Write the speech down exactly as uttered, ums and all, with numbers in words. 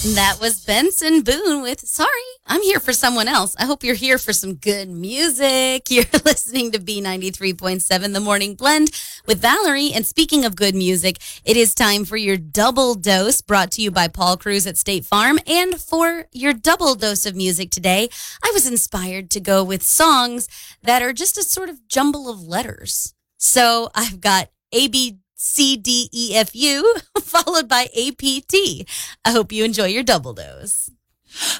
That was Benson Boone with Sorry, I'm Here for Someone Else. I hope you're here for some good music. You're listening to B ninety-three point seven, The Morning Blend with Valerie. And speaking of good music, it is time for your double dose, brought to you by Paul Cruz at State Farm. And for your double dose of music today, I was inspired to go with songs that are just a sort of jumble of letters. So I've got A, B, C, D, E, F, U, followed by A, P, T. I hope you enjoy your double dose.